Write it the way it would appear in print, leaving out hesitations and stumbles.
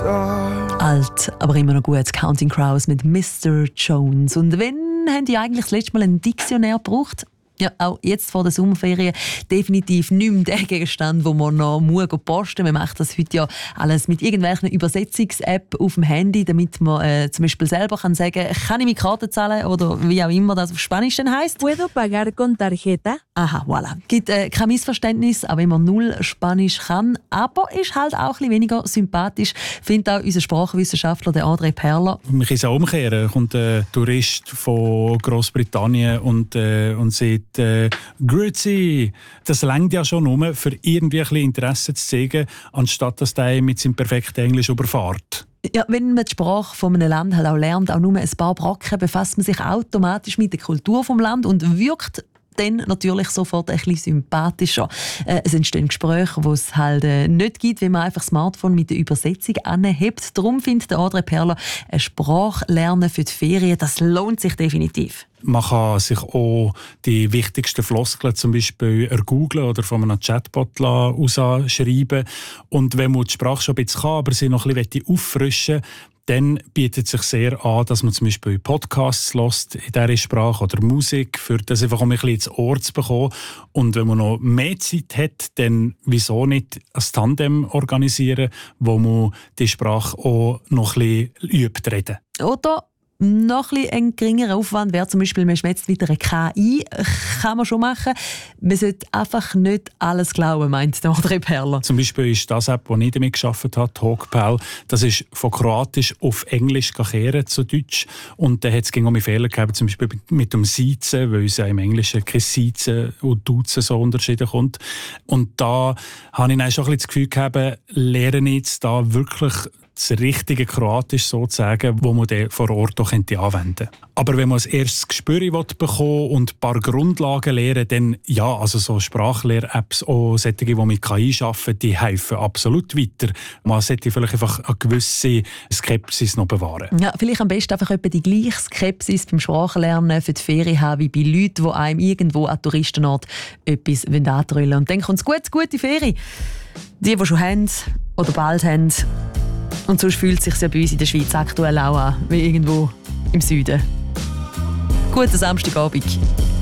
Alt, aber immer noch gut. Counting Crows mit Mr. Jones. Und wenn haben die eigentlich das letzte Mal einen Diktionär gebraucht? Ja, auch jetzt vor der Sommerferien definitiv nicht mehr der Gegenstand, wo man noch posten muss. Man macht das heute ja alles mit irgendwelchen Übersetzungs-App auf dem Handy, damit man zum Beispiel selber kann sagen, kann ich mit Karte zahlen oder wie auch immer das auf Spanisch dann heisst. ¿Puedo pagar con tarjeta? Aha, voilà. Gibt kein Missverständnis, auch wenn man null Spanisch kann. Aber ist halt auch ein bisschen weniger sympathisch, findet auch unser Sprachwissenschaftler, der André Perler. Man kann es auch umkehren. Kommt ein Tourist von Großbritannien und sagt, «Grüezi!» Das reicht ja schon nur, für irgendwie ein bisschen Interesse zu zeigen, anstatt dass der mit seinem perfekten Englisch überfährt. Ja, wenn man die Sprache von einem Land halt auch lernt, auch nur ein paar Brocken, befasst man sich automatisch mit der Kultur des Landes und wirkt dann natürlich sofort ein bisschen sympathischer. Es entstehen Gespräche, die es halt nicht gibt, wenn man einfach das Smartphone mit der Übersetzung anhebt. Darum findet André Perler, ein Sprachlernen für die Ferien, das lohnt sich definitiv. Man kann sich auch die wichtigsten Floskeln zum Beispiel ergoogeln oder von einem Chatbot ausschreiben. Und wenn man die Sprache schon ein bisschen kann, aber sie noch ein bisschen auffrischen will, dann bietet es sich sehr an, dass man zum Beispiel Podcasts hört in dieser Sprache oder Musik, für das einfach ein bisschen ins Ohr zu bekommen. Und wenn man noch mehr Zeit hat, dann wieso nicht ein Tandem organisieren, wo man die Sprache auch noch ein bisschen übt reden. Oder noch ein geringerer Aufwand wäre zum Beispiel, man schwätzt wieder eine KI, kann man schon machen. Man sollte einfach nicht alles glauben, meint der André Perler. Zum Beispiel ist das App, die ich damit gearbeitet habe, Talkpal, das ist von Kroatisch auf Englisch kehren zu Deutsch. Und da hat es auch Fehler gegeben, zum Beispiel mit dem Siezen, weil es ja im Englischen kein Siezen und Duzen so Unterschiede kommt. Und da habe ich dann schon ein bisschen das Gefühl gehabt, lerne ich jetzt da wirklich das richtige Kroatisch sozusagen, wo man dann vor Ort auch anwenden könnte. Aber wenn man als erstes Gespür bekommen und ein paar Grundlagen lernen, dann ja, also so Sprachlehr-Apps, auch solche, die mit KI arbeiten, die helfen absolut weiter. Man sollte vielleicht einfach eine gewisse Skepsis noch bewahren. Ja, vielleicht am besten einfach etwa die gleiche Skepsis beim Sprachenlernen für die Ferien haben, wie bei Leuten, die einem irgendwo an Touristenort etwas antrüllen wollen. Und dann kommt es gute Ferien. Die schon haben oder bald haben. Und sonst fühlt es sich ja bei uns in der Schweiz aktuell auch an, wie irgendwo im Süden. Guten Samstagabend.